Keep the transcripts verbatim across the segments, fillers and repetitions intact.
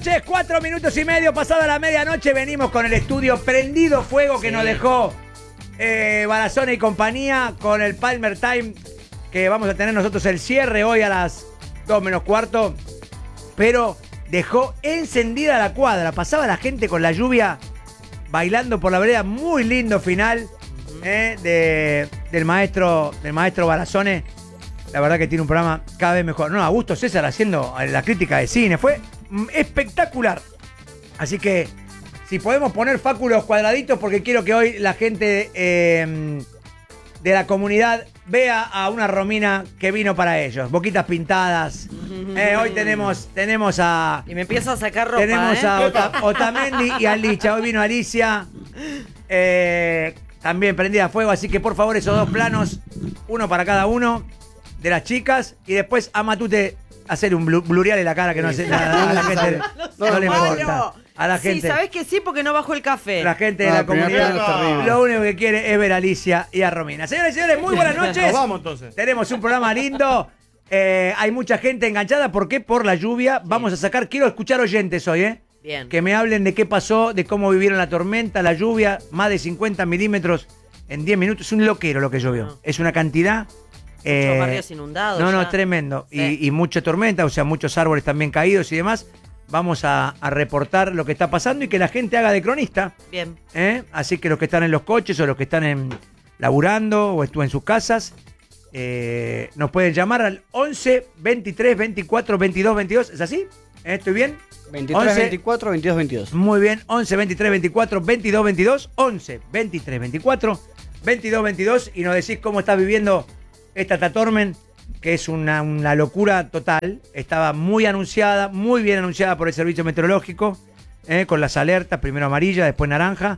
noches, cuatro minutos y medio pasada la medianoche. Venimos con el estudio prendido fuego que sí. nos dejó eh, Barazone y compañía con el Palmer Time, que vamos a tener nosotros el cierre hoy a las dos menos cuarto. Pero dejó encendida la cuadra. Pasaba la gente con la lluvia bailando por la vereda. Muy lindo final eh, de, del maestro del maestro Barazone. La verdad que tiene un programa cada vez mejor. No, Augusto César haciendo la crítica de cine. Fue espectacular. Así que, si podemos poner Facu los cuadraditos, porque quiero que hoy la gente eh, de la comunidad vea a una Romina que vino para ellos. Boquitas pintadas. Eh, hoy tenemos, tenemos a... Y me empiezo a sacar ropa, Tenemos ¿eh? a Ota, Otamendi y a Licha. Hoy vino Alicia. Eh, también prendida a fuego. Así que, por favor, esos dos planos. Uno para cada uno de las chicas. Y después a Matute hacer un blu blurear en la cara que no hace nada. A la gente no, no le importa. A la gente. Sí, ¿sabés que sí? Porque no bajó el café. La gente de ah, la comunidad lo único que quiere es ver a Alicia y a Romina. Señores y señores, muy buenas noches. Nos vamos entonces. Tenemos un programa lindo. Eh, hay mucha gente enganchada. ¿Por qué? Por la lluvia. Sí. Vamos a sacar, quiero escuchar oyentes hoy, ¿eh? Bien. Que me hablen de qué pasó, de cómo vivieron la tormenta, la lluvia. Más de cincuenta milímetros en diez minutos. Es un loquero lo que llovió. No. Es una cantidad. Muchos eh, barrios inundados. No, ya. no, tremendo. Sí. Y, y mucha tormenta, o sea, muchos árboles también caídos y demás. Vamos a, a reportar lo que está pasando y que la gente haga de cronista. Bien. ¿Eh? Así que los que están en los coches o los que están en, laburando o estuvo en sus casas, eh, nos pueden llamar al once, veintitrés, veinticuatro, veintidós, veintidós. ¿Es así? ¿Eh? ¿Estoy bien? veintitrés, veinticuatro, veintidós, veintidós. Muy bien. once, veintitrés, veinticuatro, veintidós, veintidós. once, veintitrés, veinticuatro, veintidós, veintidós. Y nos decís cómo estás viviendo esta Tatormen, que es una, una locura total. Estaba muy anunciada, muy bien anunciada por el servicio meteorológico, eh, con las alertas, primero amarilla, después naranja,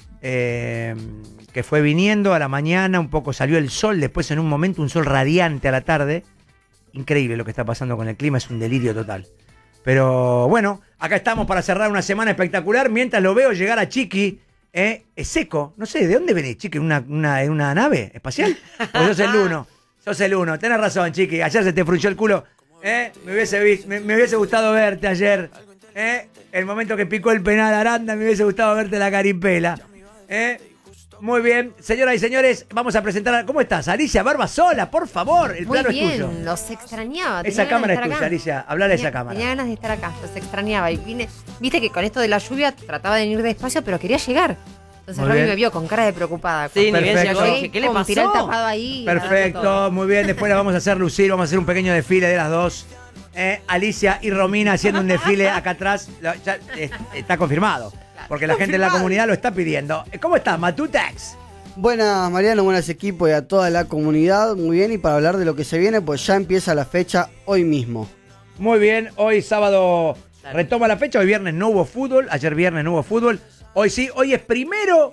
eh, que fue viniendo a la mañana, un poco salió el sol, después en un momento un sol radiante a la tarde. Increíble lo que está pasando con el clima, es un delirio total. Pero bueno, acá estamos para cerrar una semana espectacular, mientras lo veo llegar a Chiqui, eh, es seco. No sé, ¿de dónde venís, Chiqui? ¿En una, una, en una nave espacial? Pues sos el uno. Sos el uno, tenés razón, Chiqui. Ayer se te frunció el culo. ¿Eh? Me, hubiese visto, me, me hubiese gustado verte ayer. ¿Eh? El momento que picó el penal Aranda, me hubiese gustado verte la caripela. ¿Eh? Muy bien. Señoras y señores, vamos a presentar a... ¿Cómo estás? Alicia Barbasola, por favor. El Muy plano bien, es tuyo. Los extrañaba. Esa cámara es tuya, acá. Alicia. Hablale a esa cámara. Tenía ganas de estar acá, los extrañaba. Y vine, viste que con esto de la lluvia trataba de venir despacio, pero quería llegar. Entonces muy Robbie bien. me vio con cara de preocupada. Sí, ni bien llegó. Dije, ¿qué le pasó? Tiré el tapado ahí. Perfecto, muy bien. Después la vamos a hacer lucir, vamos a hacer un pequeño desfile de las dos. Eh, Alicia y Romina haciendo un desfile acá atrás. Ya, eh, está confirmado, porque la gente de la comunidad lo está pidiendo. ¿Cómo estás, Matutex? Buenas, Mariano, buenas equipo y a toda la comunidad. Muy bien, y para hablar de lo que se viene, pues ya empieza la fecha hoy mismo. Muy bien, hoy sábado retoma la fecha. Hoy viernes no hubo fútbol, ayer viernes no hubo fútbol. Hoy sí, hoy es primero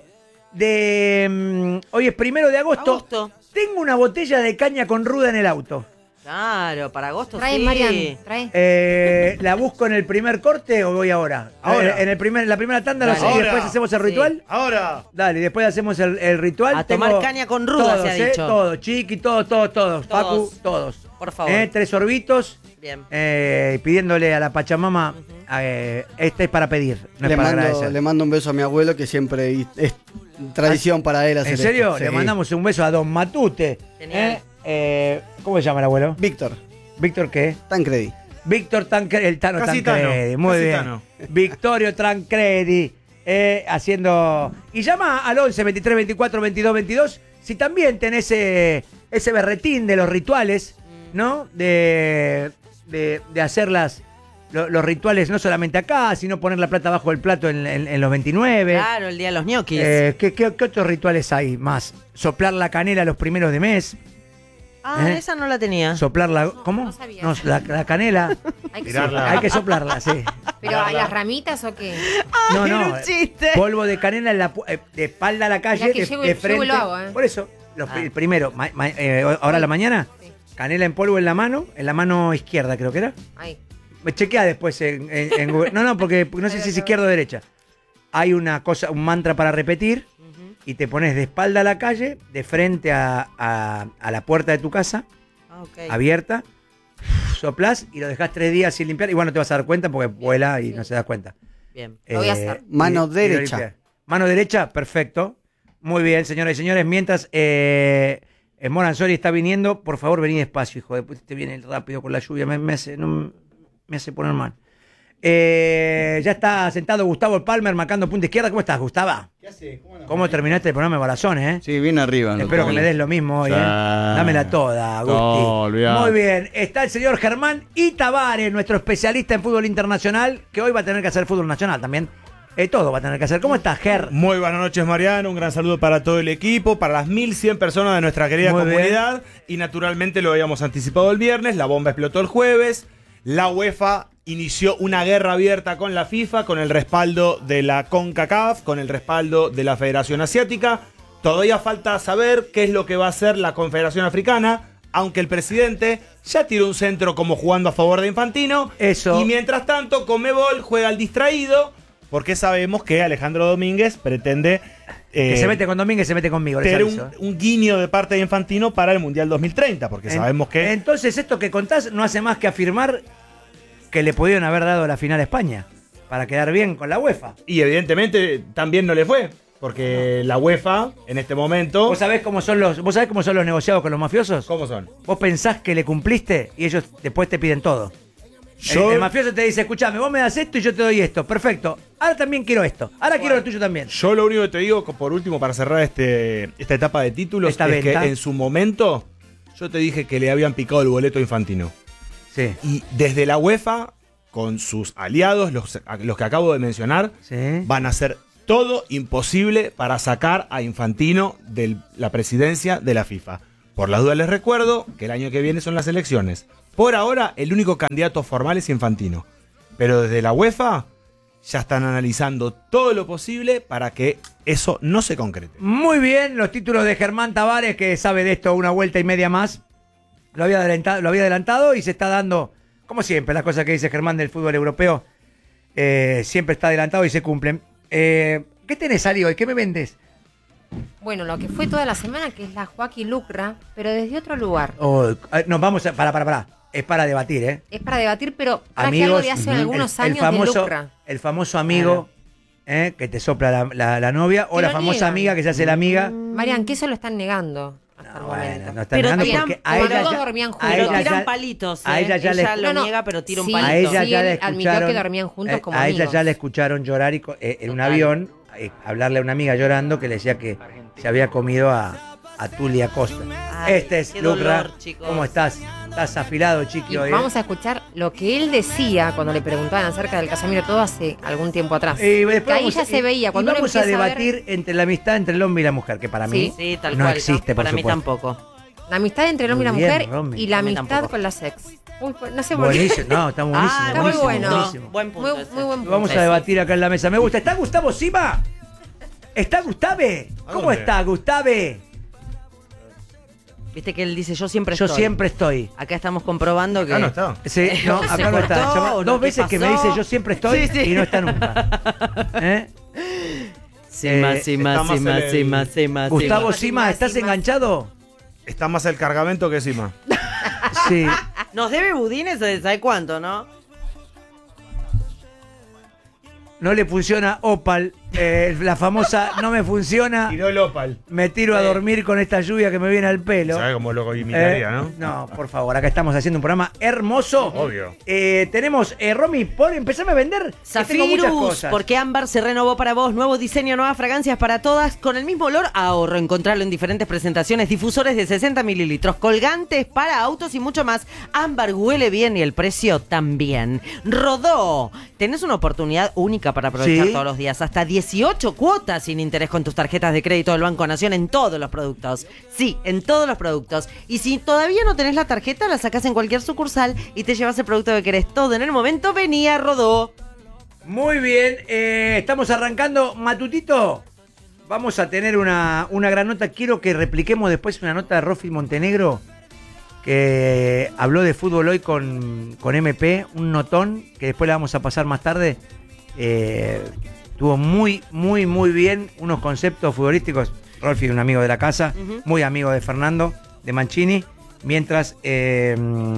de um, hoy es primero de agosto. Agosto. Tengo una botella de caña con ruda en el auto. Claro, para agosto trae, sí. Marian, trae. Eh, ¿La busco en el primer corte o voy ahora? Ahora. En el primer, la primera tanda lo sé, y después hacemos el ritual. Sí. Ahora. Dale, después hacemos el, el ritual. A tomar Tengo caña con ruda, todos, se ha eh, dicho. Todos, Chiqui, todos, todos, todos. Todos. Facu, todos. Por favor. Eh, tres sorbitos. Bien. Eh, pidiéndole a la Pachamama, uh-huh. eh, este es para pedir, no le, es para mando, agradecer. le mando un beso a mi abuelo, que siempre es tradición ¿Ah? para él hacer ¿En serio? esto. Le Sí. mandamos un beso a Don Matute. Genial. Eh, eh, ¿Cómo se llama el abuelo? Víctor ¿Víctor qué? Tancredi. Víctor Tancredi, el Tano Casi Tancredi, Tano, muy casi bien. Tano. Victorio Tancredi, eh, haciendo... Y llama al once, veintitrés, veinticuatro, veintidós, veintidós, si también tenés ese, ese berretín de los rituales, ¿no? De, de, de hacer las, lo, los rituales no solamente acá, sino poner la plata abajo del plato en, en, en los veintinueve. Claro, el día de los ñoquis. Eh, ¿qué, qué, ¿Qué otros rituales hay más? Soplar la canela los primeros de mes. ah, ¿eh? esa no la tenía. Soplar la... No, ¿Cómo? no sabía. No, la, la canela. Hay que Tirarla. Hay que soplarla, sí. ¿Pero hay las ramitas o qué? No, Era no. un chiste. Polvo de canela en la, pu- eh, de espalda a la calle, Mirá que de, llego- de llego y frente. lo hago, ¿eh? Por eso, los- Ah. el primero, ma- ma- eh, ahora a la mañana, Sí. canela en polvo en la mano, en la mano izquierda creo que era. Ahí. Me chequea después en, en- en Google. No, no, porque porque no sé si es izquierda o derecha. Hay una cosa, un mantra para repetir Ujú. y te pones de espalda a la calle, de frente a, a- a la puerta de tu casa, Ah, ok. abierta. soplás y lo dejás tres días sin limpiar. Igual no te vas a dar cuenta porque vuela y no se das cuenta. Bien. Lo voy a hacer. Mano y- y derecha. lo limpias. Mano derecha, perfecto. Muy bien, señoras y señores. Mientras eh, eh, Moranzori está viniendo, por favor, vení despacio, hijo de puta. Te viene rápido con la lluvia. Me, me hace, no, me hace poner mal. Eh, ya está sentado Gustavo Palmer marcando punta izquierda. ¿Cómo estás, Gustavo? ¿Qué hace? ¿Cómo no? ¿Cómo terminaste el programa de Balazones, eh? Sí, bien arriba. Espero que me des lo mismo hoy, ¿eh? Dámela toda, Gusti. No, olvidate. Muy bien. Está el señor Germán Itabares, nuestro especialista en fútbol internacional, que hoy va a tener que hacer fútbol nacional también. Eh, todo va a tener que hacer. ¿Cómo estás, Ger? Muy buenas noches, Mariano. Un gran saludo para todo el equipo, para las mil cien personas de nuestra querida Muy comunidad. Y naturalmente lo habíamos anticipado el viernes, la bomba explotó el jueves. La UEFA inició una guerra abierta con la FIFA, con el respaldo de la CONCACAF, con el respaldo de la Federación Asiática. Todavía falta saber qué es lo que va a hacer la Confederación Africana, aunque el presidente ya tiró un centro como jugando a favor de Infantino. Eso. Y mientras tanto, Conmebol juega al distraído, porque sabemos que Alejandro Domínguez pretende Que eh, se mete con Domínguez, se mete conmigo. les tener aviso, un, eh. un guiño de parte de Infantino para el Mundial dos mil treinta, porque En- sabemos que... Entonces, esto que contás no hace más que afirmar que le pudieron haber dado la final a España para quedar bien con la UEFA. Y evidentemente también no le fue, porque la UEFA en este momento... ¿Vos sabés cómo son los, vos sabés cómo son los negociados con los mafiosos? ¿Cómo son? Vos pensás que le cumpliste y ellos después te piden todo. Yo- El, el mafioso te dice, escuchame, vos me das esto y yo te doy esto. Perfecto. Ahora también quiero esto. Ahora quiero lo tuyo también. Yo lo único que te digo, por último, para cerrar este, esta etapa de títulos, Esta es venta. que en su momento yo te dije que le habían picado el boleto a Infantino. Sí. Y desde la UEFA, con sus aliados, los, los que acabo de mencionar, Sí. van a hacer todo imposible para sacar a Infantino de la presidencia de la FIFA. Por las dudas les recuerdo que el año que viene son las elecciones. Por ahora, el único candidato formal es Infantino. Pero desde la UEFA ya están analizando todo lo posible para que eso no se concrete. Muy bien, los títulos de Germán Tavares, que sabe de esto una vuelta y media más. Lo había adelantado, lo había adelantado y se está dando, como siempre, las cosas que dice Germán del fútbol europeo. eh, siempre está adelantado y se cumplen. Eh, ¿Qué tenés, Ali, hoy? ¿Qué me vendes? Bueno, lo que fue toda la semana, que es la Joaquín Lucra, pero desde otro lugar. Oh, eh, nos vamos a... Para, para, para. Es para debatir, ¿eh? Es para debatir, pero traje Amigos, algo de hace ujú, algunos el, el años famoso, de Lucra. el famoso amigo eh, que te sopla la, la- la novia o Que la lo famosa niegan. amiga que se hace la amiga. Marian, que eso lo están negando hasta el No, momento. bueno, no está Pero negando tiran- porque a como ella los dos ya- dormían a juntos. Pero ella tiran ya- palitos, a ¿eh? ella ya Ella le- lo No, no, niega, pero tira un sí, A palito. ella sí, ya él le admitió escucharon, que dormían juntos eh, como a ella amigos. ya le escucharon llorar y co- eh, en un Total. avión, eh, hablarle a una amiga llorando que le decía que se había comido a, a Tulia Costa. Ay, este es qué Lucra. dolor, chicos. ¿Cómo estás? Estás afilado, Y chiqui, hoy. ¿eh? vamos a escuchar lo que él decía cuando le preguntaban acerca del Casemiro todo hace algún tiempo atrás. Y después que ahí vamos ya a- se y- veía. y Cuando uno vamos a empieza ver debatir entre la amistad entre el hombre y la mujer, que para mí Sí, tal no cual. existe, por Para mí supuesto. tampoco. la amistad entre el hombre y la Muy bien, mujer Romy. y la A mí amistad tampoco. con las ex. Uy, pues, no sé por qué. Buenísimo, no, está buenísimo. Ah, está muy buenísimo, bueno. buenísimo. Buen punto. Muy, ese. muy buen punto. Vamos a debatir acá en la mesa. Me gusta. ¿Está Gustavo Sima? ¿Está Gustave? ¿Cómo dónde? está, Gustave? Viste que él dice, yo siempre Yo estoy. siempre estoy. Acá estamos comprobando que... Ah, no está. Sí, no, ¿Se acá no está. cortó Llama- o no? dos ¿Qué veces que me pasó? dice yo siempre estoy Sí, sí. y no está nunca. ¿Eh? Sima, Eh, Sima, está más Sima, en el- Sima, Sima, Gustavo Sima. Sima, ¿estás Sima. enganchado? Está más el cargamento que encima. Sí. Nos debe budines de ¿sabe cuánto, no? No le funciona Opal. eh, la famosa no me funciona. Tiró el Opal. Me tiro a dormir con esta lluvia que me viene al pelo. ¿Sabes cómo lo imitaría, Eh, no? No, por favor, acá estamos haciendo un programa hermoso. Obvio. Eh, tenemos, eh, Romy, pon, empezame a vender. que tengo muchas Zafirus, cosas. porque Ámbar se renovó para vos, nuevo diseño, nuevas fragancias para todas, con el mismo olor, ahorro, encontrarlo en diferentes presentaciones, difusores de sesenta mililitros, colgantes para autos y mucho más. Ámbar huele bien y el precio también. Rodó, tenés una oportunidad única para aprovechar Sí. todos los días, hasta dieciocho cuotas sin interés con tus tarjetas de crédito del Banco Nación en todos los productos. Sí, en todos los productos. Y si todavía no tenés la tarjeta, la sacás en cualquier sucursal y te llevas el producto que querés todo en el momento. Venía, Rodó. Muy bien, eh, estamos arrancando. Matutito, vamos a tener una, una gran nota. Quiero que repliquemos después una nota de Rofi Montenegro, que habló de fútbol hoy con, con M P, un notón, que después le vamos a pasar más tarde. Eh, tuvo muy, muy, muy bien unos conceptos futbolísticos. Rolfi, un amigo de la casa, Ujú. muy amigo de Fernando, de Mancini, mientras... eh,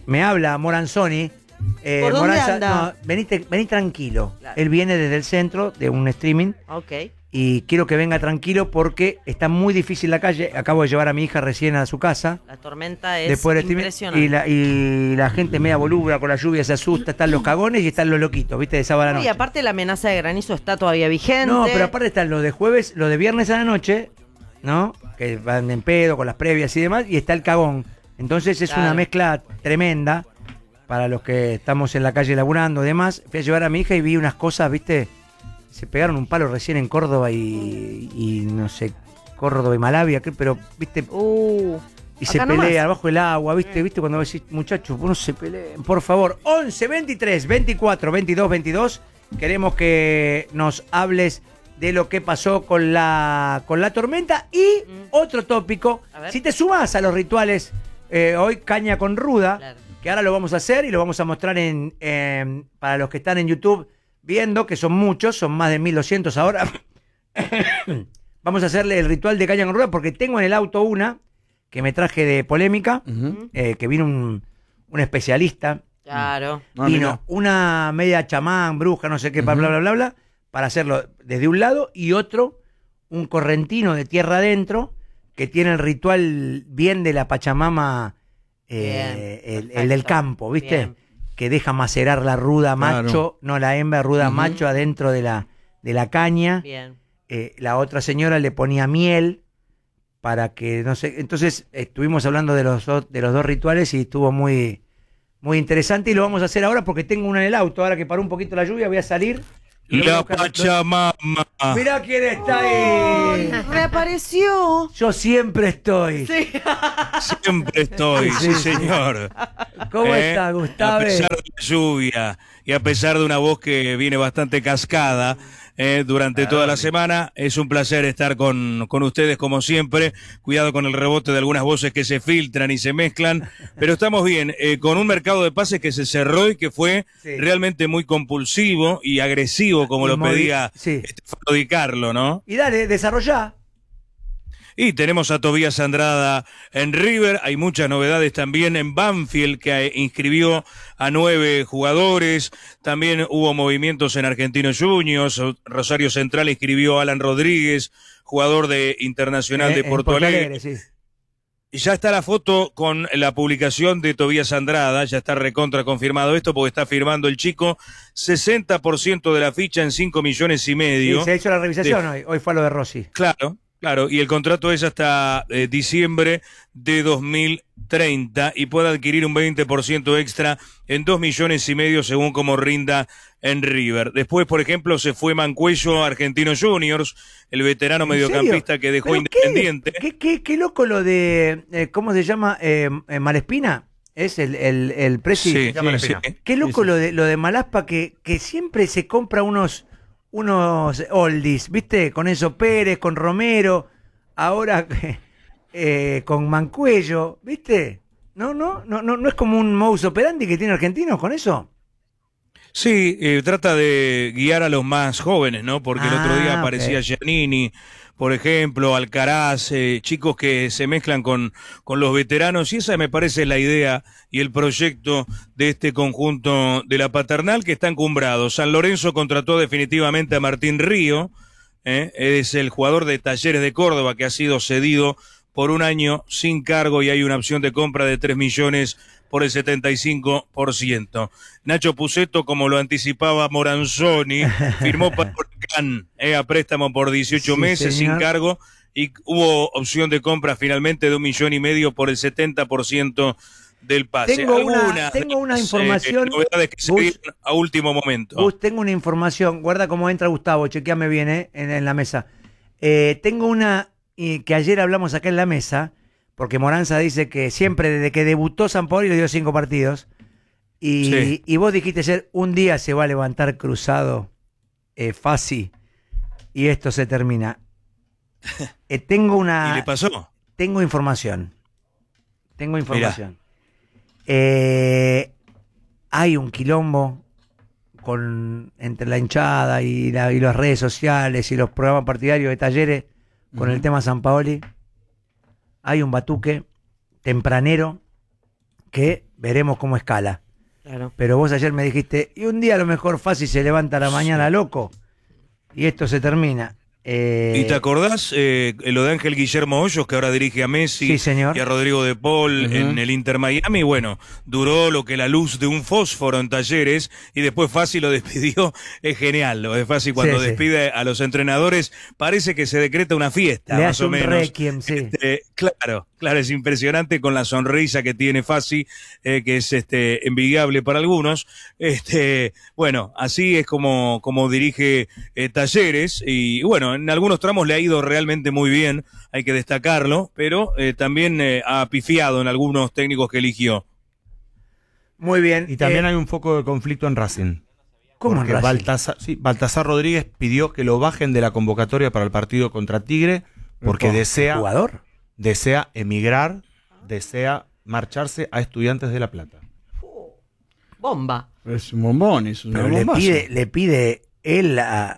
me habla Moranzoni. Eh, ¿Por dónde Moranza- anda? no, vení, te- vení tranquilo. Claro. Él viene desde el centro de un streaming Ok. y quiero que venga tranquilo porque está muy difícil la calle. Acabo de llevar a mi hija recién a su casa. La tormenta es Después del streaming, impresionante. y la, y la gente media boluda con la lluvia se asusta, están los cagones y están los loquitos, ¿viste? De sábado a la Y noche. aparte la amenaza de granizo está todavía vigente. No, pero aparte están los de jueves, los de viernes a la noche, ¿no? Que van en pedo con las previas y demás, y está el cagón. Entonces es Claro. una mezcla tremenda para los que estamos en la calle laburando y demás. Fui a llevar a mi hija y vi unas cosas, ¿viste? Se pegaron un palo recién en Córdoba y, y no sé, Córdoba y Malavia, creo, pero, ¿viste? Uh, Y se acá nomás. pelea abajo del agua, ¿viste? ¿Viste? Cuando decís, muchachos, no se peleen. Por favor, once, veintitrés, veinticuatro, veintidós, veintidós. Queremos que nos hables de lo que pasó con la, con la tormenta. Y Mm. otro tópico, A ver. si te sumás a los rituales, eh, hoy caña con ruda, Claro. que ahora lo vamos a hacer y lo vamos a mostrar en, en- para los que están en YouTube viendo, que son muchos, son más de mil doscientos ahora. Vamos a hacerle el ritual de caña con ruda porque tengo en el auto una que me traje de polémica, Ujú. eh, que vino un, un especialista, Claro. Ah, vino mirá. una media chamán, bruja, no sé qué, bla, bla, bla, bla, bla, para hacerlo desde un lado, y otro, un correntino de tierra adentro, que tiene el ritual bien de la Pachamama, eh, Bien, el, el del perfecto. campo, ¿viste? Bien. Que deja macerar la ruda Claro. macho, no la hembra, ruda Ujú. macho adentro de la, de la caña. Bien. Eh, la otra señora le ponía miel para que, no sé, entonces estuvimos hablando de los, do- de los dos rituales y estuvo muy, muy interesante y lo vamos a hacer ahora porque tengo una en el auto, ahora que paró un poquito la lluvia voy a salir. y voy a La buscar- Pachamama. Mirá quién está ahí. Reapareció. Yo siempre estoy. Sí. Siempre estoy, Sí, sí, sí. señor. ¿Cómo ¿Eh? está, Gustavo? A pesar de la lluvia y a pesar de una voz que viene bastante cascada eh, durante toda la semana, es un placer estar con, con ustedes como siempre. Cuidado con el rebote de algunas voces que se filtran y se mezclan, pero estamos bien, eh, con un mercado de pases que se cerró y que fue Sí. realmente muy compulsivo y agresivo, como Y lo movi- pedía sí. Estefano Di Carlo, ¿no? Y dale, desarrollá. Y tenemos a Tobías Andrada en River, hay muchas novedades también en Banfield, que inscribió a nueve jugadores, también hubo movimientos en Argentinos Juniors, Rosario Central inscribió a Alan Rodríguez, jugador de Internacional Eh, de en Porto Alegre. sí. Y ya está la foto con la publicación de Tobías Andrada, ya está recontra confirmado esto porque está firmando el chico, sesenta por ciento de la ficha en cinco millones y Sí, medio. se hizo la revisación hoy. Hoy fue a lo de Rossi. Claro, claro, y el contrato es hasta eh, diciembre de dos mil treinta y puede adquirir un veinte por ciento extra en dos millones y medio según como rinda en River. Después, por ejemplo, se fue Mancuello a Argentinos Juniors, el veterano ¿En mediocampista serio? que dejó ¿Pero Independiente. Qué, qué, qué, qué loco lo de, eh, ¿cómo se llama? Eh, eh, Malespina, es el, el, el presi. Sí, llama sí, Espina. sí. Qué loco lo de lo de Malaspa que, que siempre se compra unos unos oldies, ¿viste? Con Enzo Pérez, con Romero, ahora eh, con Mancuello, ¿viste? No, no, no, no, no es como un modus operandi que tiene Argentinos con eso. Sí, eh, trata de guiar a los más jóvenes, ¿no? Porque el otro día Ah, aparecía ok. Giannini, por ejemplo, Alcaraz, eh, chicos que se mezclan con, con los veteranos, y esa me parece la idea y el proyecto de este conjunto de la Paternal que está encumbrado. San Lorenzo contrató definitivamente a Martín Río, ¿eh? Es el jugador de Talleres de Córdoba que ha sido cedido por un año sin cargo y hay una opción de compra de tres millones por el setenta y cinco por ciento. Nacho Puceto, como lo anticipaba Moranzoni, firmó para Huracán eh, a préstamo por dieciocho Sí, meses señor. sin cargo y hubo opción de compra finalmente de un millón y medio por el setenta por ciento del pase. Tengo una- Algunas tengo de una las, información, eh, novedades que se Gus- dieron a último momento. Gus, tengo una información, guarda cómo entra Gustavo, chequeame bien eh, en, en la mesa. Eh, tengo una y que ayer hablamos acá en la mesa, porque Moranza dice que siempre desde que debutó San Paolo le dio cinco partidos, y, Sí. y vos dijiste ayer, un día se va a levantar cruzado eh, Fasi, y esto se termina. Eh, tengo ¿Y una... le pasó? Tengo información. Tengo información. Eh, hay un quilombo con entre la hinchada y, la- y las redes sociales y los programas partidarios de Talleres con el tema San Paoli. Hay un batuque tempranero que veremos cómo escala. Claro. Pero vos ayer me dijiste, y un día a lo mejor fácil se levanta a la mañana loco, y esto se termina. Eh, ¿Y te acordás eh, lo de Ángel Guillermo Hoyos, que ahora dirige a Messi Sí, señor. y a Rodrigo de Paul Ujú. en el Inter Miami? Bueno, duró lo que la luz de un fósforo en Talleres y después Fassi lo despidió. Es genial, lo de Fassi cuando Sí, sí. despide a los entrenadores, parece que se decreta una fiesta, Le más hace o un menos. requiem, sí. Este, claro, claro, es impresionante con la sonrisa que tiene Fassi, eh, que es este envidiable para algunos. Este, bueno, así es como, como dirige eh, Talleres, y bueno, en algunos tramos le ha ido realmente muy bien, hay que destacarlo, pero eh, también eh, ha pifiado en algunos técnicos que eligió. Muy bien. Y también eh, hay un foco de conflicto en Racing. ¿Cómo en Porque Racing? Baltasar, sí, Baltasar Rodríguez pidió que lo bajen de la convocatoria para el partido contra Tigre porque ¿Cómo? desea, ¿Jugador? desea emigrar, desea marcharse a Estudiantes de La Plata. Bomba. Es un bombón, es un Pero le bombazo. pide, le pide él a...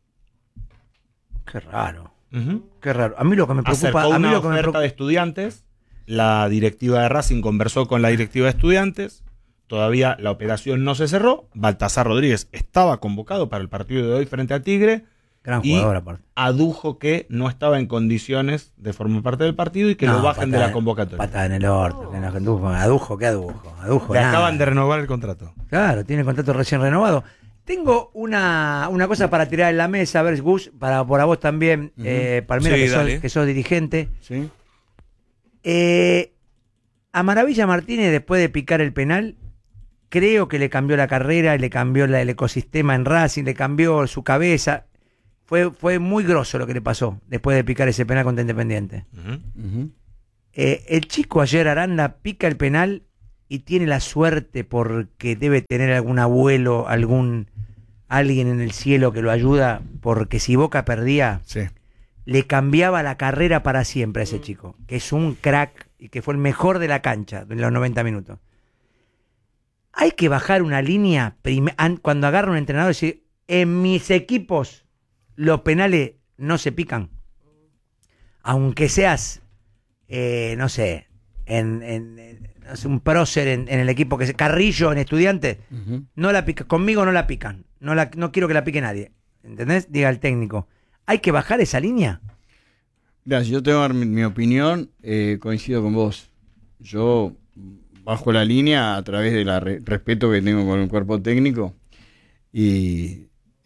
Qué raro, Ujú. qué raro. A mí lo que me preocupa... Acercó A mí una lo que me oferta preocupa... de Estudiantes, la directiva de Racing conversó con la directiva de Estudiantes, todavía la operación no se cerró, Baltasar Rodríguez estaba convocado para el partido de hoy frente a Tigre, Gran y jugador aparte. adujo que no estaba en condiciones de formar parte del partido y que No, lo bajen de patada- la convocatoria. Patada en el orto. Que no, adujo, adujo, ¿qué adujo? Adujo, Le nada. acaban de renovar el contrato. Claro, tiene contrato recién renovado. Tengo una, una cosa para tirar en la mesa, a ver, Gus, para por a vos también, eh, Palmera, Sí, que, sos, dale. que sos dirigente. ¿Sí? Eh, a Maravilla Martínez, después de picar el penal, creo que le cambió la carrera, le cambió la- el ecosistema en Racing, le cambió su cabeza. Fue, fue muy grosso lo que le pasó después de picar ese penal contra Independiente. Ujú. Ujú. Eh, el chico ayer, Aranda, pica el penal y tiene la suerte porque debe tener algún abuelo, algún alguien en el cielo que lo ayuda, porque si Boca perdía, Sí. le cambiaba la carrera para siempre a ese chico, que es un crack y que fue el mejor de la cancha en los noventa minutos. Hay que bajar una línea prim- an- cuando agarra un entrenador y decir, en mis equipos los penales no se pican. Aunque seas, eh, no sé, en, en- en- no sé, un prócer en, en el equipo, que se Carrillo en Estudiantes, Ujú. no la pica, conmigo no la pican. No, la, no quiero que la pique nadie. ¿Entendés? Diga el técnico. ¿Hay que bajar esa línea? Mira, si yo tengo que dar mi, mi opinión, eh, coincido con vos. Yo bajo la línea a través del respeto que tengo con el cuerpo técnico y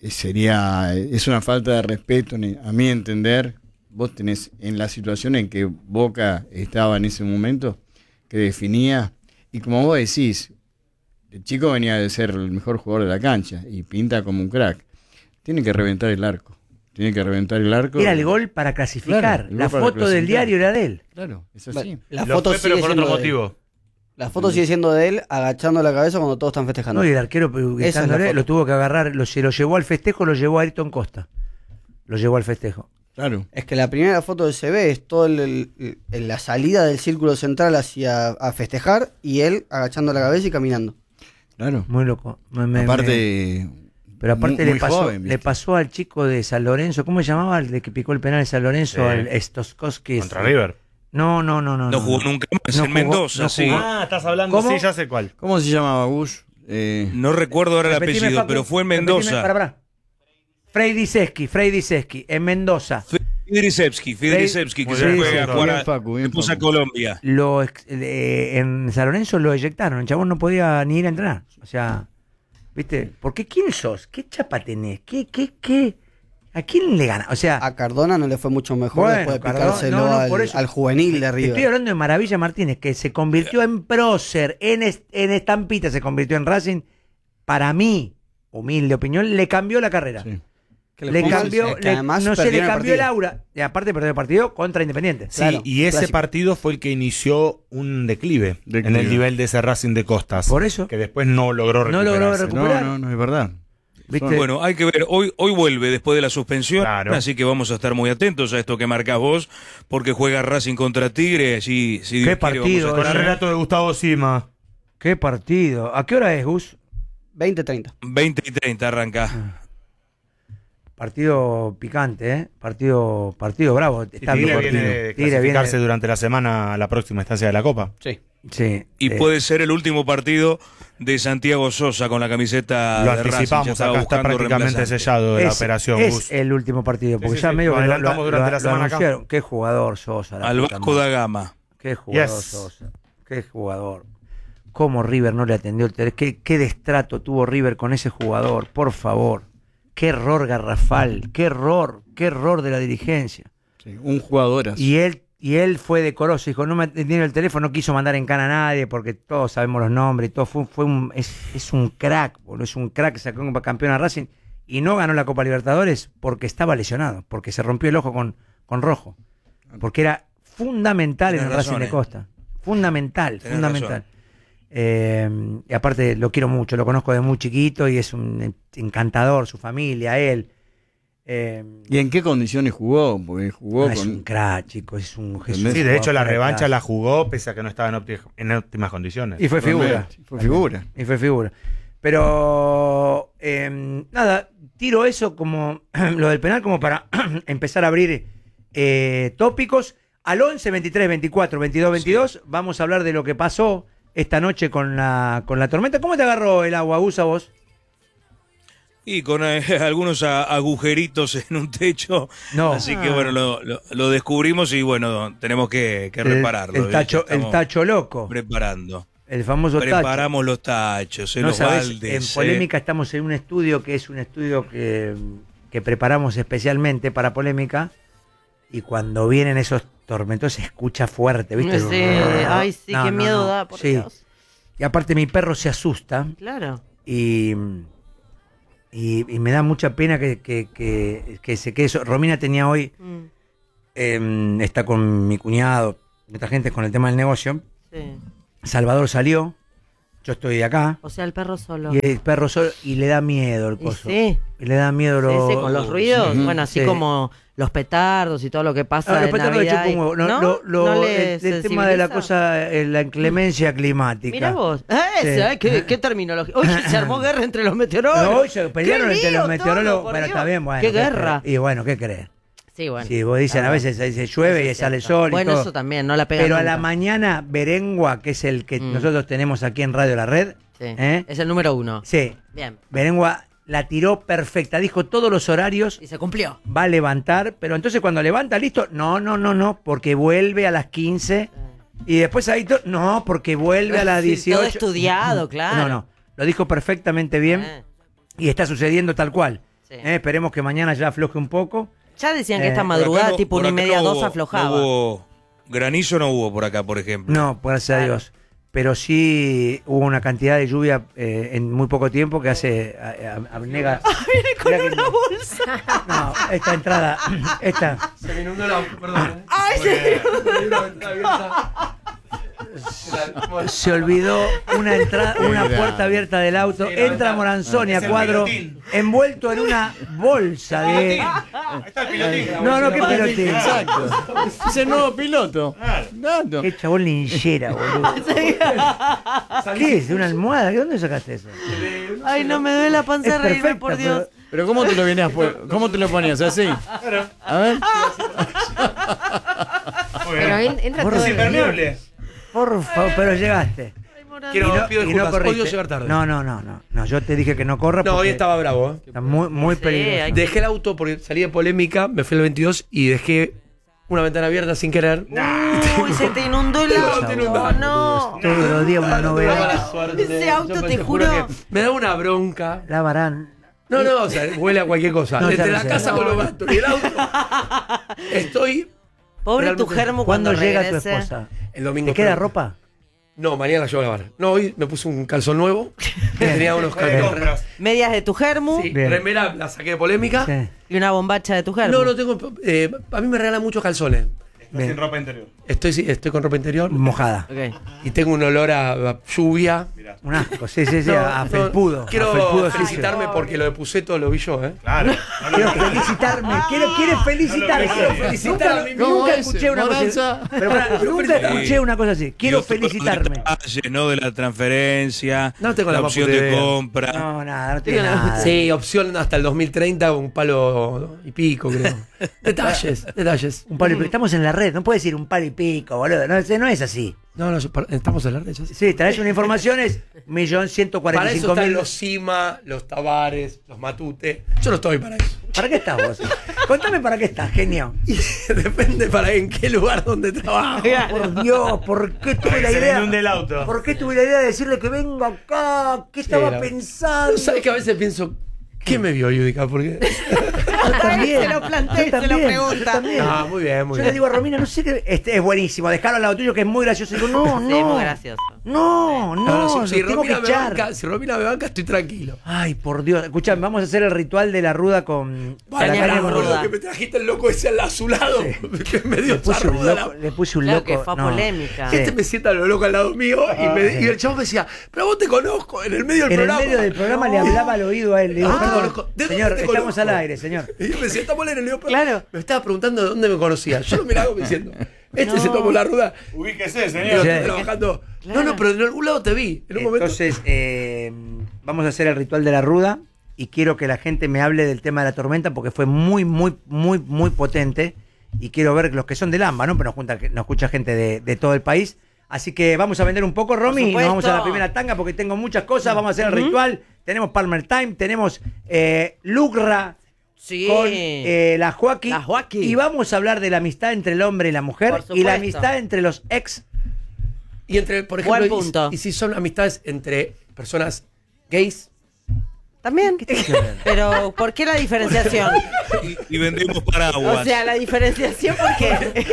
sería, es una falta de respeto, ni- a mi entender. Vos tenés en la situación en que Boca estaba en ese momento, que definía, y como vos decís, el chico venía de ser el mejor jugador de la cancha y pinta como un crack. Tiene que reventar el arco. Tiene que reventar el arco. Era el gol para clasificar. Claro, el gol la para foto del clasificar. diario era de él. Claro, es así. La Lo foto fue, pero sigue por otro siendo de él. motivo. La foto sigue siendo de él agachando la cabeza cuando todos están festejando. No, y el arquero Esa es la gritándole, foto. lo tuvo que agarrar, lo, se lo llevó al festejo, lo llevó a Ayrton Costa. Lo llevó al festejo. Claro. Es que la primera foto que se ve es todo el, el- el- la salida del círculo central hacia a festejar y él agachando la cabeza y caminando. Claro. Muy loco. Me- me- Aparte, me- pero aparte muy- le muy pasó, joven, le ¿viste? pasó al chico de San Lorenzo, ¿cómo se llamaba? El de que picó el penal de San Lorenzo, Sí. al Stoskowski. Contra River. No, no, no, no. No jugó nunca más en jugó- Mendoza, no sí. jugó. Ah, estás hablando, ¿Cómo? sí, ya sé cuál. ¿Cómo se llamaba Bush? Eh, No recuerdo ahora el Repetime, apellido, Facu, pero fue en repetime, Mendoza. pará, pará. Frei Seski, Frei Seski, en Mendoza. Fidrisevski, Fidrisevski, que Muy se bien, fue a Facu, jugar bien, a, Facu, bien, se puso a Facu. Colombia. Lo ex- eh, en San Lorenzo lo eyectaron, el chabón no podía ni ir a entrenar. O sea, ¿viste? Porque ¿quién sos? ¿Qué chapa tenés? ¿Qué, qué, qué? ¿A quién le gana? O sea, a Cardona no le fue mucho mejor Bueno, después de Cardona- picárselo no, no, al, por eso. al juvenil de te River. estoy hablando de Maravilla Martínez, que se convirtió en prócer, en, est- en estampita se convirtió en Racing. Para mí, humilde opinión, le cambió la carrera. Sí. Que Le fue- cambió, es que le- además no se le perdieron el cambió el partido. aura. Y aparte perdió el partido contra Independiente. Sí, Claro, y ese clásico. partido fue el que inició un declive, Declive. en el nivel de ese Racing de Costas. Por eso. Que después no logró No recuperarse. logró No, recuperar. no, no, es verdad. ¿Viste? Bueno, hay que ver, hoy, hoy vuelve después de la suspensión, Claro. así que vamos a estar muy atentos a esto que marcás vos, porque juega Racing contra Tigre, allí, si Dios Qué quiere, vamos a partido, estar Con el ese. relato de Gustavo Sima. Qué partido. ¿A qué hora es, Gus? veinte treinta. veinte y treinta arranca. Partido picante, ¿eh? Partido, partido bravo. Y Está Tigre bien. viene de Tigre clasificarse viene- durante la semana a la próxima instancia de la Copa. Sí. Sí. Y eh, puede ser el último partido de Santiago Sosa con la camiseta Lo de Racing. Ya anticipamos, estaba acá está buscando prácticamente reemplazante. sellado de la es, operación es Gus. el último partido, porque Sí, sí, ya sí, medio lo que lo, adelantamos lo- durante lo- la semana lo acá. anunciaron. Qué jugador Sosa. la Al puta Vasco madre. da Gama. Qué jugador Yes. Sosa. Qué jugador. Cómo River no le atendió el teléfono. Qué, qué destrato tuvo River con ese jugador, por favor. Qué error garrafal. Qué error. Qué error de la dirigencia. Sí, un jugador así. Y él, y él fue decoroso, dijo, no me atendieron el teléfono, no quiso mandar en cana a nadie, porque todos sabemos los nombres y todo. Fue, fue un, es, es un crack, boludo, es un crack, sacó un campeón a Racing y no ganó la Copa Libertadores porque estaba lesionado, porque se rompió el ojo con, con Rojo. Porque era fundamental Tenés en el razón, Racing de eh. Costa. Fundamental, Tenés fundamental. razón. Eh, y aparte lo quiero mucho, lo conozco de muy chiquito y es un encantador, su familia, él. Eh, ¿Y en qué condiciones jugó? Porque jugó ah, es con... un crack, chicos, es un Jesús. Sí, Sí, de hecho la jugador revancha crack. la jugó pese a que no estaba en, ópti- en óptimas condiciones. Y fue figura. Realmente, Fue figura. Y fue figura. Pero, eh, nada, tiro eso como lo del penal como para empezar a abrir eh, tópicos. Al once, veintitrés, veinticuatro, veintidós, veintidós, vamos a hablar de lo que pasó esta noche con la, con la tormenta. ¿Cómo te agarró el agua, Gusa, vos? Y con eh, algunos a- agujeritos en un techo. No. Así que bueno, lo, lo- lo descubrimos y bueno, tenemos que, que repararlo. El, el tacho, ¿viste? el Estamos tacho loco. Preparando. El famoso tacho. Preparamos los tachos, en No los sabés, baldes. en eh. Polémica estamos en un estudio que es un estudio que, que preparamos especialmente para Polémica. Y cuando vienen esos tormentos se escucha fuerte, ¿viste? Sí, ay, sí, No, qué no, miedo no. da, por Sí. Dios. Y aparte mi perro se asusta Claro. y, y, y me da mucha pena que, que, que, que se quede eso. Romina tenía hoy, Mm, eh, está con mi cuñado, otra gente con el tema del negocio. sí. Salvador salió, yo estoy acá. O sea, el perro solo. Y el perro solo, y le da miedo el Y coso. sí. Y le da miedo Sí, lo- sí, con los ruidos, Ujú. bueno, así Sí. como los petardos y todo lo que pasa Ah, en después te lo he hecho Navidad. y- con huevo. No, ¿No? lo- lo- ¿No el, le el tema de la sensibiliza? cosa, eh, la inclemencia climática. Mira vos. Eh, Sí. ¿sabes qué, qué terminología? Oye, se armó guerra entre los meteorólogos. No, hoy se pelearon ¡Qué entre lío los meteorólogos, todo, por pero Dios! está bien, bueno. ¡Qué ¿qué guerra! crees? Y bueno, ¿qué crees? Sí, bueno. Sí, vos dicen, Ah, a veces se, se llueve y es sale el cierto. sol y Bueno, todo. eso también, no la pega Pero a nunca. la mañana, Berengua, que es el que Mm. nosotros tenemos aquí en Radio La Red, Sí. ¿eh? Es el número uno. Sí, Bien. Berengua la tiró perfecta, dijo todos los horarios, Y se cumplió. va a levantar, pero entonces cuando levanta, listo, no, no, no, no, porque vuelve a las quince y después ahí, to- no, porque vuelve a las Sí, dieciocho. todo estudiado, claro. No, no, lo dijo perfectamente bien Eh, y está sucediendo tal cual. sí. Eh, esperemos que mañana ya afloje un poco. Ya decían que Eh, esta por Por acá madrugada, no- tipo por una y acá media, no dos, hubo- aflojaba. no hubo- granizo no hubo por acá, por ejemplo. No, por gracias a Claro. Dios. Pero sí hubo una cantidad de lluvia eh, en muy poco tiempo que hace a- a- abnega. Viene con Mirá que- una bolsa. No, esta entrada, esta. Se me inundó la. Perdón. Ay, sí. Se olvidó una entrada, una grande. puerta abierta del auto. Entra Moranzoni a Es el cuadro, pilotín. envuelto en una bolsa de. Ahí está el pilotín. No, no, qué pelotín. Exacto. Es el nuevo piloto. Dato. Qué chabón linchera, boludo. ¿Qué es? ¿De una almohada? ¿De dónde sacaste eso? Ay, no me duele la panza Es de reírme, perfecta, por Dios. Pero ¿cómo te lo venías pu- ¿Cómo te lo ponías? ¿Así? A ver. Pero en- entra Por todo Es el- impermeable. Por favor, pero llegaste. Quiero, Y no- pido y no disculpas. corriste. Odio llegar tarde. No, no, no, no, no. Yo te dije que no corra No, hoy porque estaba bravo. ¿eh? está muy, muy Sí, peligroso. hay que- Dejé el auto porque salí de polémica, me fui al veintidós y dejé una ventana abierta sin querer. Uy, se te inundó el auto. inundó. No. Todos los días una Tuve novedad. mala suerte. Ese auto, Yo te juro juro. que me da una bronca. Lavarán. No, no, o sea, huele a cualquier cosa. No, ya Entre lo la sé. casa con los gatos y el auto. Estoy Pobre tu Realmente. germo cuando, ¿Cuándo llega tu regrese. esposa? el domingo. ¿Te queda pero- ropa? No, mañana la llevo a lavar. No, hoy me puse un calzón nuevo. Tenía unos Fue de calzones. compras. Medias de tu germu Sí, Bien. remera la saqué de polémica. Sí. y una bombacha de tu germu. No, no tengo. eh, a mí me regalan muchos calzones. Está Bien. sin ropa interior. Estoy, sí, estoy con ropa interior Mojada. Ok. y tengo un olor a, a lluvia. Un asco, sí, sí, sí, No, a no, felpudo. Quiero a felpudo felicitarme porque lo de Puceto lo vi yo, ¿eh? Claro. Quiero felicitarme, quiero, quiere felicitarse. No lo veo. Felicitar a mí Nunca, ¿Cómo nunca es? escuché una cosa Moranza. así. Pero pará, nunca escuché una cosa así. Y Quiero otros felicitarme. detalles, ¿no? De la transferencia, No tengo la la más opción puta de idea. compra. No, nada, no tiene nada. Sí, opción hasta el dos mil treinta, un palo y pico, creo. Detalles, detalles. Un palo y pico. Estamos en la red. No puedes decir un par y pico, boludo. No, no es así. No, no, estamos en la red. Ya. Sí, traes una información, es un millón ciento cuarenta y cinco mil. Para eso están los Cima, los Tavares, los Matute. Yo no estoy para eso. ¿Para qué estás vos? Contame para qué estás, genio. Y depende para en qué lugar donde trabajo. Por Dios, ¿por qué tuve la Se le idea? inunde el auto. ¿Por qué tuve la idea de decirle que venga acá? ¿Qué estaba Era- pensando? ¿Sabes que a veces pienso, ¿qué me vio Yudica? Porque... Yo también. Se lo plantea y Yo se lo también, pregunta. yo también. Ah, muy bien, muy Yo bien. le digo a Romina, no sé qué. Este es buenísimo, dejarlo al lado tuyo que es muy gracioso. Y digo, no, no. Sí, muy gracioso. No, no, No, no, no, si, si tengo que Romina me echar. banca, si Romina me banca, estoy tranquilo. Ay, por Dios. Escuchame, vamos a hacer el ritual de la ruda con. Vaya, la caña con ruda. ruda. que me trajiste el loco ese al azulado. Que me dio Le puse un ruda loco. la- Le puse un Claro loco. que fue no. polémica. Sí. Este me sienta lo loco al lado mío y, me- sí. y el chavo me decía, pero vos te conozco en el medio del En el programa. medio del programa le hablaba al oído a él. Le digo, Ah, te perdón, conozco. ¿De dónde señor, te estamos conozco? al aire, señor. Y yo me decía, estamos en el medio. Claro. Me estaba preguntando de dónde me conocía. Yo lo miraba como diciendo, este se tomó la ruda. Ubíquese, Pero señor. Sí. estoy trabajando. No, no, pero en algún lado te vi. En un momento. Entonces, eh, vamos a hacer el ritual de la ruda y quiero que la gente me hable del tema de la tormenta porque fue muy, muy, muy, muy potente y quiero ver los que son del AMBA, ¿no? Pero nos, junta, nos escucha gente de, de todo el país. Así que vamos a vender un poco, Romy, y nos supuesto. vamos a la primera tanga porque tengo muchas cosas. Vamos a hacer el ritual. Tenemos Palmer Time, tenemos eh, Lugra Sí. con eh, la Joaquín. La Joaquín. Y vamos a hablar de la amistad entre el hombre y la mujer Por y la supuesto. amistad entre los ex. Y entre, por ejemplo, Buen y- punto. Y, si son amistades entre personas gays. También. Pero, ¿por qué la diferenciación? Y, y vendemos paraguas. O sea, la diferenciación, ¿por qué?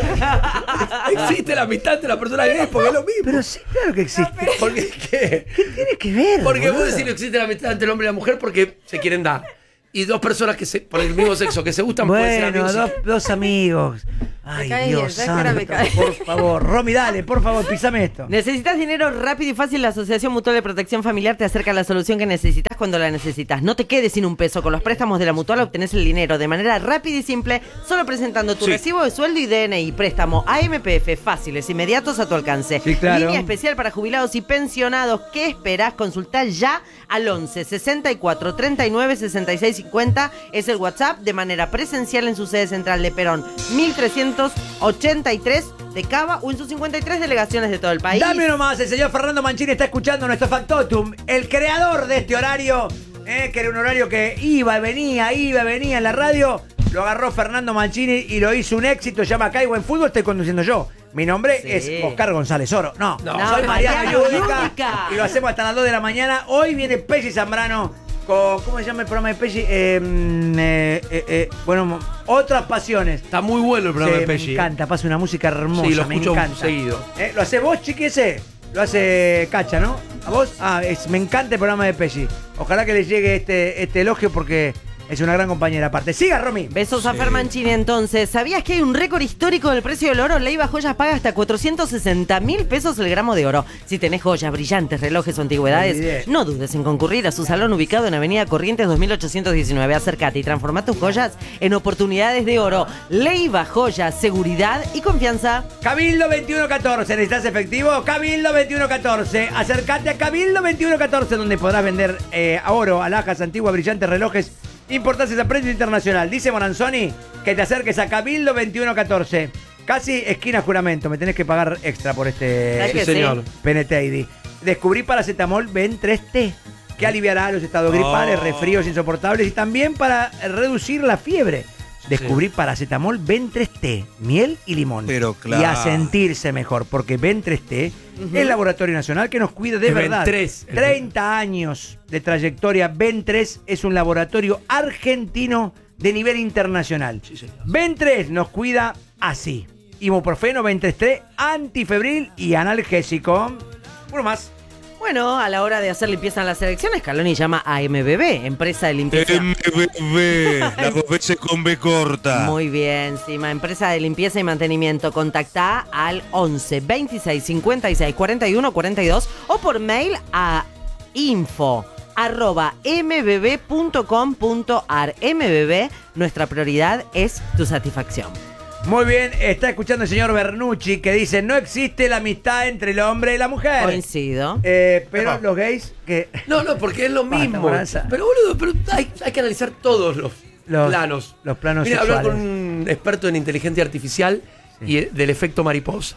Existe la amistad entre las personas gays porque es lo mismo. Pero sí, claro que existe. Porque, ¿qué? ¿Qué tiene que ver? Porque vos boludo? decís que existe la amistad entre el hombre y la mujer porque se quieren dar. Y dos personas que se, por el mismo sexo que se gustan pueden ser Bueno, amigos. dos, dos amigos. Ay, cae Dios bien, ¿sabes que ahora santo, me cae? por favor. Romy, dale, por favor, pisame esto. ¿Necesitas dinero rápido y fácil? La Asociación Mutual de Protección Familiar te acerca a la solución que necesitas cuando la necesitas. No te quedes sin un peso. Con los préstamos de la Mutual obtenés el dinero de manera rápida y simple, solo presentando tu Sí. recibo de sueldo y D N I. Préstamo A M P F, fáciles, inmediatos a tu alcance. Sí, claro. Línea especial para jubilados y pensionados. ¿Qué esperás? Consultá ya al once sesenta y cuatro treinta y nueve sesenta y seis cincuenta. Es el WhatsApp de manera presencial en su sede central de Perón mil trescientos ochenta y tres de Cava o en sus cincuenta y tres delegaciones de todo el país. Dame uno más, el señor Fernando Mancini está escuchando nuestro Factotum, el creador de este horario, eh, que era un horario que iba y venía, iba y venía en la radio. Lo agarró Fernando Mancini y lo hizo un éxito. Se llama Caigo en Fútbol, estoy conduciendo yo. Mi nombre Sí. es Oscar González Oro. No, No, soy No, Mariano Mariano Yudica. Yudica. Y lo hacemos hasta las dos de la mañana. Hoy viene Pesci Zambrano con, ¿cómo se llama el programa de Pesci? Eh, mm, eh, eh, eh, bueno, otras pasiones. Está muy bueno el programa Sí, de Pesci. me encanta, pasa una música hermosa, Sí, lo me escucho encanta. seguido. Eh, ¿Lo hace vos, chiqui, ese? Lo hace Cacha, ¿no? ¿A vos? Ah, es, me encanta el programa de Pesci. Ojalá que le llegue este, este elogio porque es una gran compañera aparte. Siga, Romy. Besos a Fer Mancini entonces. ¿Sabías que hay un récord histórico del precio del oro? Leiva Joyas paga hasta cuatrocientos sesenta mil pesos el gramo de oro. Si tenés joyas, brillantes, relojes o antigüedades, Olvidé. no dudes en concurrir a su salón ubicado en Avenida Corrientes dos mil ochocientos diecinueve. Acércate y transforma tus joyas en oportunidades de oro. Leiva Joyas, seguridad y confianza. Cabildo veintiuno catorce, ¿necesitas efectivo? Cabildo veintiuno catorce. Acércate a Cabildo veintiuno catorce, donde podrás vender eh, oro, alhajas, antiguas, brillantes, relojes, importantes a precio internacional. Dice Moranzoni que te acerques a Cabildo veintiuno catorce. Casi esquina juramento, me tenés que pagar extra por este ¿Sabes Sí, que señor. P N T I D. Descubrí paracetamol Ben tres T, que aliviará los estados gripales, Oh. resfríos insoportables y también para reducir la fiebre. Descubrí paracetamol Ben tres T, miel y limón. Pero claro. Y a sentirse mejor, porque Ben tres T es el laboratorio nacional que nos cuida de Es verdad. Ben tres. treinta años de trayectoria. Ben tres es un laboratorio argentino de nivel internacional. Ben tres nos cuida así. Ibuprofeno, Ben tres T, antifebril y analgésico. Uno más. Bueno, a la hora de hacer limpieza en las elecciones, Scaloni llama a M B B, empresa de limpieza. M B B, las dos veces con B corta. Muy bien, Sima, empresa de limpieza y mantenimiento. Contactá al once veintiséis cincuenta y seis cuarenta y uno cuarenta y dos o por mail a info arroba mbb punto com punto ar. M B B, nuestra prioridad es tu satisfacción. Muy bien, está escuchando el señor Bernucci que dice, no existe la amistad entre el hombre y la mujer. Coincido. Eh, pero Epa. los gays que... No, no, porque es lo Basta, mismo. Moranza. Pero boludo, pero hay, hay que analizar todos los, Los- planos. los planos Mira, hablar con sexuales. un experto en inteligencia artificial y del efecto mariposa.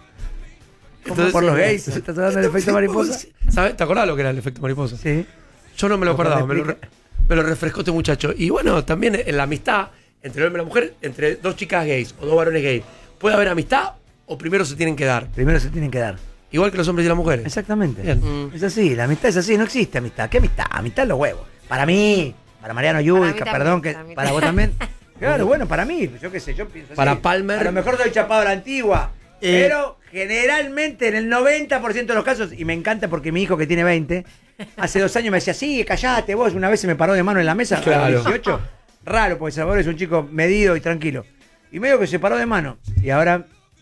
¿Cómo por los gays? ¿Estás hablando del efecto mariposa? ¿Sabes? ¿Te acordás lo que era el efecto mariposa? Sí. Yo no me lo Ojalá acordaba, me lo, explique. re- me lo refrescó este muchacho. Y bueno, también en la amistad entre el hombre y la mujer, entre dos chicas gays o dos varones gays, ¿puede haber amistad o primero se tienen que dar? Primero se tienen que dar. Igual que los hombres y las mujeres. Exactamente. Bien. Mm. Es así, la amistad es así, no existe amistad. ¿Qué amistad? Amistad es los huevos. Para mí, para Mariano Yudica, también, perdón, que para mí para vos también. Claro, bueno, para mí, yo qué sé, yo pienso así. Para Palmer. A lo mejor soy chapado a la antigua, Eh. pero generalmente en el noventa por ciento de los casos, y me encanta porque mi hijo que tiene veinte, hace dos años me decía, sí, callate vos, una vez se me paró de mano en la mesa, a Claro. los dieciocho, raro, porque Salvador es un chico medido y tranquilo. Y medio que se paró de mano. Y ahora,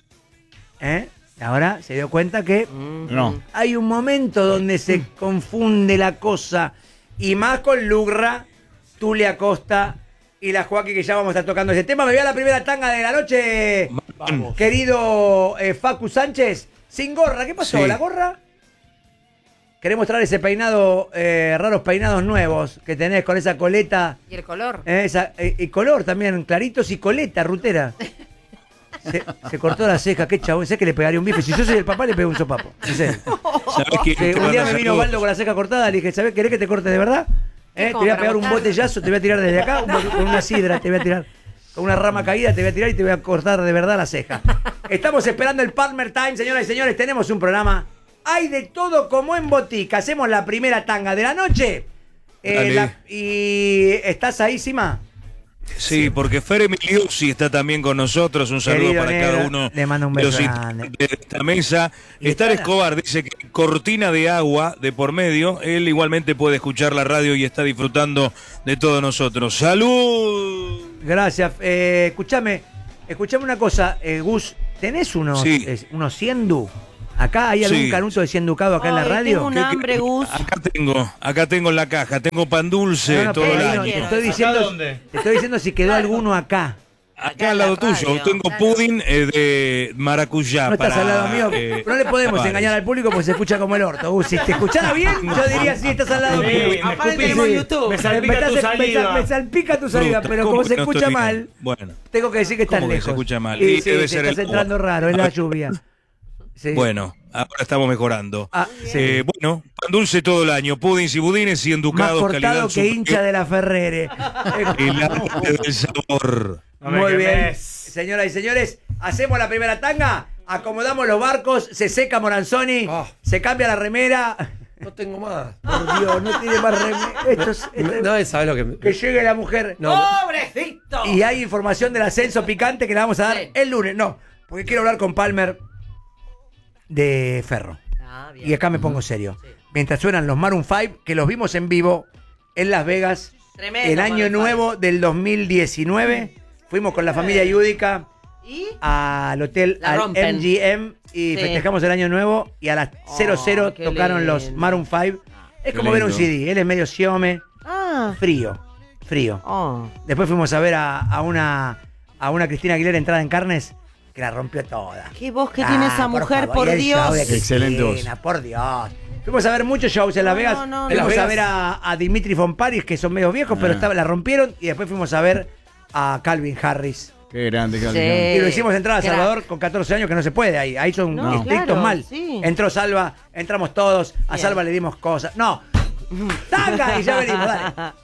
¿eh? Ahora se dio cuenta que No. hay un momento donde se confunde la cosa. Y más con Lugra, Tule Acosta y la Joaquín, que ya vamos a estar tocando ese tema. Me voy a la primera tanga de la noche, Vamos. querido eh, Facu Sánchez. Sin gorra, ¿qué pasó? Sí. ¿La gorra? Querés mostrar ese peinado, eh, raros peinados nuevos que tenés con esa coleta. Y el color. eh, esa, eh, y color también, claritos y coleta, rutera. Se, se cortó la ceja, qué chabón. Sé que le pegaría un bife. Si yo soy el papá, le pego un sopapo. En serio. ¿Sabés qué? Que un día me vino Osvaldo con la ceja cortada, le dije, ¿sabés? ¿Querés que te corte de verdad? ¿Eh? Te ¿Cómo voy a para pegar un mostrar? botellazo, te voy a tirar desde acá, un bote- con una sidra, te voy a tirar. Con una rama caída te voy a tirar y te voy a cortar de verdad la ceja. Estamos esperando el Palmer Time, señoras y señores. Tenemos un programa. Hay de todo como en botica. Hacemos la primera tanga de la noche. Eh, Dale. la- y estás ahí, Sima. Sí, porque Fer Emiliosi está también con nosotros. Un saludo Querido para negro, cada uno le mando un de los beso integrantes grande. de esta mesa. Y Estar está- Escobar dice que cortina de agua de por medio. Él igualmente puede escuchar la radio y está disfrutando de todos nosotros. ¡Salud! Gracias. Eh, escúchame, escúchame una cosa, eh, Gus. ¿Tenés unos, Sí. eh, unos ciendu? ¿Acá hay algún Sí. canuto de cienducado acá en la Ay, radio? tengo un hambre, Gus. Acá tengo, acá tengo en la caja. Tengo pan dulce No, no, todo pero el ahí no, año. te estoy ¿Acá diciendo, dónde? te estoy diciendo si quedó alguno acá. Acá al lado en la tuyo. radio, Tengo claro. pudín eh, de maracuyá. No estás para, al lado mío. eh, no le podemos Tavares. engañar al público porque se escucha como el orto. Gus, si te escuchara bien, yo diría sí, estás al lado Sí, mío. me Aparte escupí. tenemos YouTube. Me Me, salpica estás- tu me- salida. me salpica tu salida, Fruta. pero ¿Cómo como que se no escucha estoy mal, bien? Bueno. tengo que decir que estás ¿Cómo que se lejos. escucha mal? Y Y sí, debe te ser estás el entrando agua. raro, es la lluvia. Sí. Bueno, ahora estamos mejorando. Ah, sí. Eh, bueno, pan dulce todo el año, pudins y budines y Más enducados, cortado calidad que superior. hincha de la Ferrere. El arte del sabor. No me Muy bien. quemes. Señoras y señores, hacemos la primera tanga, acomodamos los barcos, se seca Moranzoni, Ah. se cambia la remera. No tengo más. Por Dios, no tiene más remera. Esto es- esto es- No, ¿sabes lo que...? que llegue la mujer. No, ¡Pobrecito! Y hay información del ascenso picante que le vamos a dar Sí. el lunes. No, porque quiero hablar con Palmer de Ferro. Ah, bien. Y acá me pongo serio. Mientras suenan los Maroon cinco, que los vimos en vivo en Las Vegas, Tremendo, el año Maroon nuevo del dos mil diecinueve. Fuimos con la familia Yudica ¿Y? al hotel La al rompen. M G M y Sí. festejamos el año nuevo y a las cero cero qué tocaron los lindo. Maroon cinco. Es Qué como ver un lindo. C D, él es medio siome, Ah. frío, frío. Oh. Después fuimos a ver a, a una a una Cristina Aguilera entrada en carnes que la rompió toda. Qué voz que tiene esa mujer, por y el Dios. show de Excelente voz. Cristina, por Dios. Fuimos a ver muchos shows en Las No, Vegas. no, no, fuimos no. a Las ver a, a Dimitri von Paris, que son medio viejos, pero Ah. estaba, la rompieron. Y después fuimos a ver a Calvin Harris. Qué grande, qué Sí. grande. Y lo hicimos entrar a crack. Salvador con catorce años, que no se puede ahí. Ahí son No, estrictos claro, mal. sí. Entró Salva, entramos todos. A Bien. Salva le dimos cosas. No. ¡Tanga! Y ya venimos, dale.